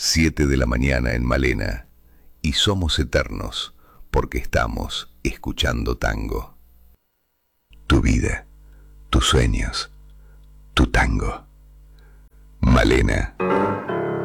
7 de la mañana en Malena, y somos eternos porque estamos escuchando tango. Tu vida, tus sueños, tu tango. Malena.